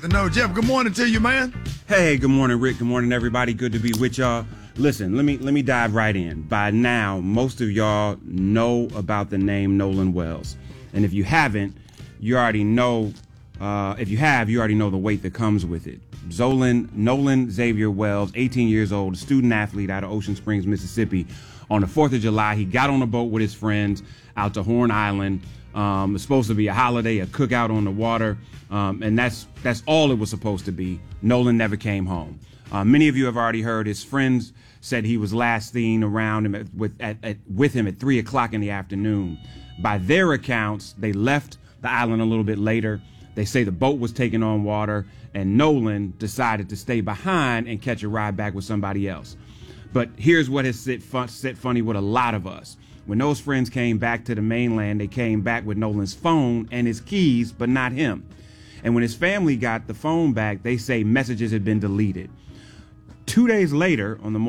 No, Jeff, good morning to you, man. Hey, good morning, Rick. Good morning, everybody. Good to be with y'all. Listen, let me dive right in. By now, most of y'all know about the name Nolan Wells. And if you haven't, you already know, if you have, you already know the weight that comes with it. Nolan Xavier Wells, 18 years old, student athlete out of Ocean Springs, Mississippi. On the 4th of July, he got on a boat with his friends out to Horn Island. It's supposed to be a holiday, a cookout on the water, and that's all it was supposed to be. Nolan never came home. Many of you have already heard his friends said he was last seen around him with him at 3 o'clock in the afternoon. By their accounts, they left the island a little bit later. They say the boat was taking on water, and Nolan decided to stay behind and catch a ride back with somebody else. But here's what has set funny with a lot of us. When those friends came back to the mainland, they came back with Nolan's phone and his keys, but not him. And when his family got the phone back, they say messages had been deleted. 2 days later, on the